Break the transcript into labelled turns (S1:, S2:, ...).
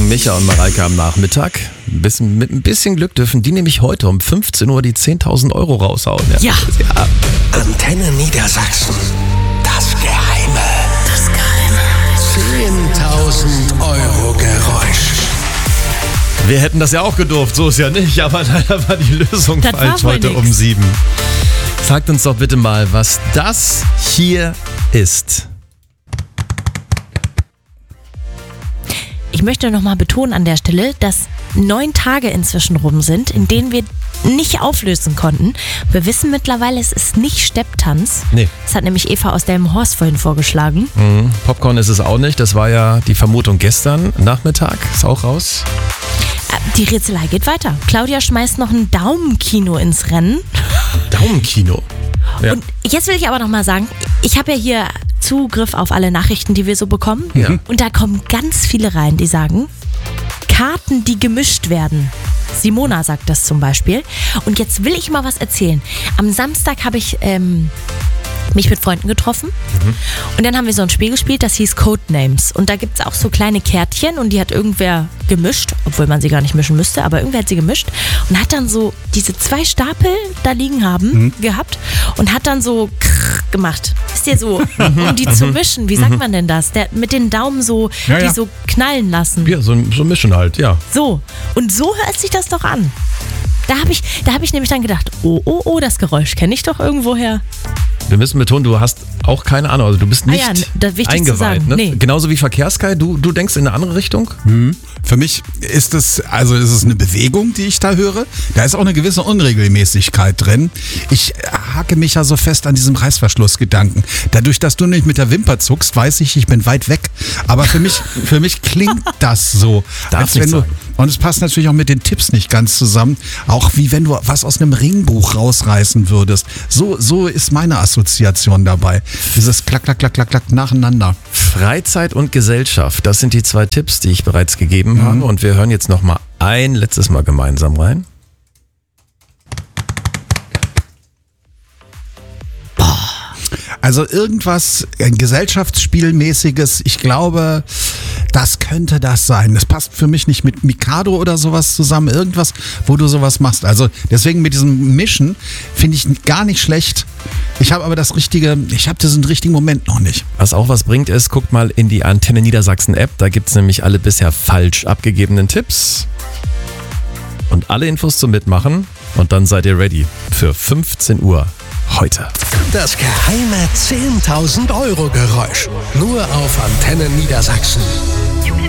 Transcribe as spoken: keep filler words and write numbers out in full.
S1: Micha und Mareike am Nachmittag. Ein bisschen, mit ein bisschen Glück dürfen die nämlich heute um fünfzehn Uhr die zehntausend Euro raushauen.
S2: Ja.
S1: ja.
S3: Antenne Niedersachsen. Das Geheime.
S2: Das Geheime.
S3: zehntausend Euro Geräusch.
S1: Wir hätten das ja auch gedurft, so ist ja nicht, aber leider war die Lösung
S2: Das
S1: falsch
S2: war
S1: heute
S2: nix.
S1: um sieben. Sagt uns doch bitte mal, was das hier ist.
S2: Ich möchte nochmal betonen an der Stelle, dass neun Tage inzwischen rum sind, in denen wir nicht auflösen konnten. Wir wissen mittlerweile, es ist nicht Stepptanz.
S1: Nee.
S2: Das hat nämlich Eva aus Delmenhorst vorhin vorgeschlagen.
S1: Mhm. Popcorn ist es auch nicht, das war ja die Vermutung gestern Nachmittag, ist auch raus.
S2: Die Rätselei geht weiter. Claudia schmeißt noch ein Daumenkino ins Rennen.
S1: Daumenkino. Ja.
S2: Und jetzt will ich aber nochmal sagen, ich habe ja hier Zugriff auf alle Nachrichten, die wir so bekommen.
S1: Ja.
S2: Und da kommen ganz viele rein, die sagen, Karten, die gemischt werden. Simona sagt das zum Beispiel. Und jetzt will ich mal was erzählen. Am Samstag habe ich ähm, mich mit Freunden getroffen. Mhm. Und dann haben wir so ein Spiel gespielt, das hieß Codenames. Und da gibt es auch so kleine Kärtchen und die hat irgendwer gemischt, obwohl man sie gar nicht mischen müsste, aber irgendwer hat sie gemischt und hat dann so diese zwei Stapel da liegen haben mhm. gehabt und hat dann so krrr gemacht. Wisst ihr, so, um die zu mischen. Wie sagt man denn das? Der, mit den Daumen so,
S1: ja,
S2: die
S1: ja.
S2: so knallen lassen.
S1: Ja, so, so mischen halt, ja.
S2: So. Und so hört sich das doch an. Da habe ich, da hab ich nämlich dann gedacht, oh, oh, oh, das Geräusch kenne ich doch irgendwoher.
S1: Wir müssen betonen, du hast auch keine Ahnung, also du bist nicht
S2: ah ja, das wichtig
S1: eingeweiht.
S2: Zu sagen.
S1: Ne?
S2: Nee.
S1: Genauso wie Verkehrskai, du, du denkst in eine andere Richtung?
S4: Hm. Für mich ist es, also ist es eine Bewegung, die ich da höre. Da ist auch eine gewisse Unregelmäßigkeit drin. Ich hake mich ja so fest an diesem Reißverschlussgedanken. Dadurch, dass du nicht mit der Wimper zuckst, weiß ich, ich bin weit weg. Aber für mich, für mich klingt das so.
S1: Darf
S4: als
S1: nicht
S4: wenn du,
S1: sein.
S4: und es passt natürlich auch mit den Tipps nicht ganz zusammen. Auch wie wenn du was aus einem Ringbuch rausreißen würdest. So, so ist meine Assoziation dabei. Dieses Klack, Klack, Klack, Klack, Klack nacheinander.
S1: Freizeit und Gesellschaft, das sind die zwei Tipps, die ich bereits gegeben
S4: Mhm.
S1: habe. Und wir hören jetzt noch mal ein letztes Mal gemeinsam rein.
S4: Also irgendwas ein Gesellschaftsspielmäßiges, ich glaube, das könnte das sein. Das passt für mich nicht mit Mikado oder sowas zusammen. Irgendwas, wo du sowas machst. Also deswegen mit diesem Mischen finde ich gar nicht schlecht. Ich habe aber das richtige, ich habe diesen richtigen Moment noch nicht.
S1: Was auch was bringt ist, guckt mal in die Antenne Niedersachsen App. Da gibt es nämlich alle bisher falsch abgegebenen Tipps. Und alle Infos zum Mitmachen. Und dann seid ihr ready für fünfzehn Uhr heute.
S3: Das geheime zehntausend Euro Geräusch. Nur auf Antenne Niedersachsen.